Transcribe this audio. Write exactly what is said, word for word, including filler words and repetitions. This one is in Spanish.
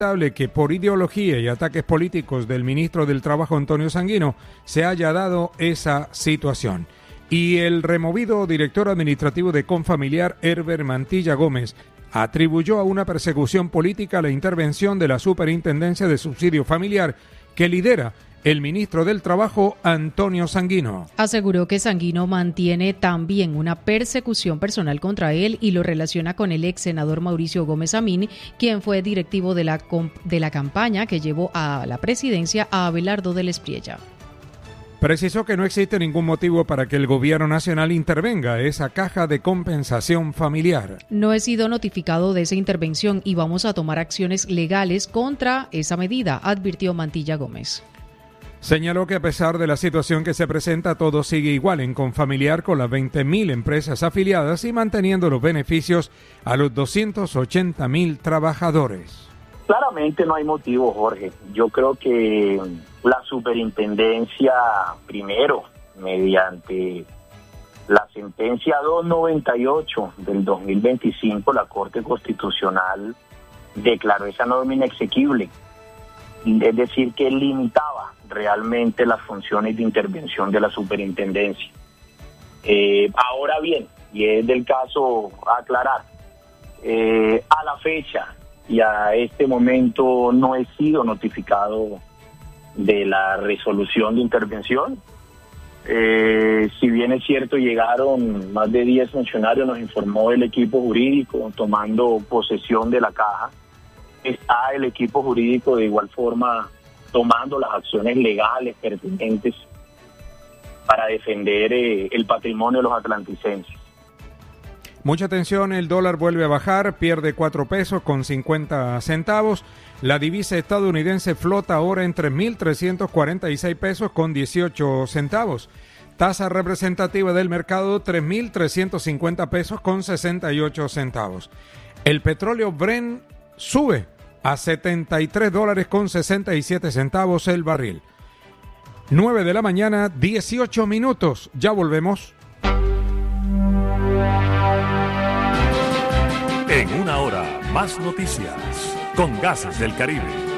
que por ideología y ataques políticos del ministro del Trabajo Antonio Sanguino se haya dado esa situación. Y el removido director administrativo de Confamiliar, Herbert Mantilla Gómez, atribuyó a una persecución política la intervención de la Superintendencia de Subsidio Familiar que lidera el ministro del Trabajo, Antonio Sanguino. Aseguró que Sanguino mantiene también una persecución personal contra él y lo relaciona con el ex senador Mauricio Gómez Amín, quien fue directivo de la, de la campaña que llevó a la presidencia a Abelardo del Espriella. Precisó que no existe ningún motivo para que el gobierno nacional intervenga esa caja de compensación familiar. No he sido notificado de esa intervención y vamos a tomar acciones legales contra esa medida, advirtió Mantilla Gómez. Señaló que a pesar de la situación que se presenta, todo sigue igual en Confamiliar con las veinte mil empresas afiliadas y manteniendo los beneficios a los doscientos ochenta mil trabajadores. Claramente no hay motivo, Jorge. Yo creo que la superintendencia, primero, mediante la sentencia doscientos noventa y ocho del dos mil veinticinco, la Corte Constitucional declaró esa norma inexequible, es decir, que limitaba realmente las funciones de intervención de la superintendencia. Eh, ahora bien, y es del caso aclarar, eh, a la fecha y a este momento no he sido notificado de la resolución de intervención. Eh, si bien es cierto, llegaron más de diez funcionarios, nos informó el equipo jurídico tomando posesión de la caja. Está el equipo jurídico de igual forma tomando las acciones legales pertinentes para defender eh, el patrimonio de los atlanticenses. Mucha atención, el dólar vuelve a bajar, pierde cuatro pesos con cincuenta centavos. La divisa estadounidense flota ahora en tres mil trescientos cuarenta y seis pesos con dieciocho centavos. Tasa representativa del mercado, tres mil trescientos cincuenta pesos con sesenta y ocho centavos. El petróleo Brent sube a setenta y tres dólares con sesenta y siete centavos el barril. nueve de la mañana, dieciocho minutos. Ya volvemos. En una hora, más noticias con Gases del Caribe.